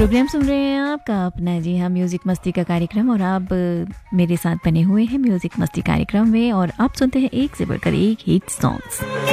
Programme सुन रहे हैं आपका अपना, जी हाँ, म्यूज़िक मस्ती का कार्यक्रम, और आप मेरे साथ बने हुए हैं म्यूज़िक मस्ती कार्यक्रम में, और आप सुनते हैं एक से बढ़कर एक हिट सॉन्ग्स।